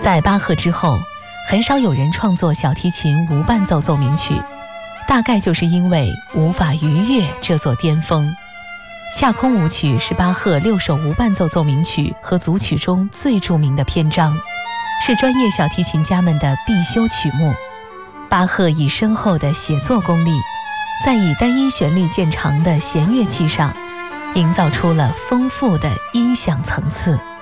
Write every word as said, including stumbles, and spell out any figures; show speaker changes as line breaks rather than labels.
在巴赫之后，很少有人创作小提琴无伴奏奏鸣曲，大概就是因为无法逾越这座巅峰。恰空舞曲是巴赫六首无伴奏奏鸣曲和组曲中最著名的篇章，是专业小提琴家们的必修曲目。巴赫以深厚的写作功力，在以单一旋律见长的弦乐器上，营造出了丰富的音响层次。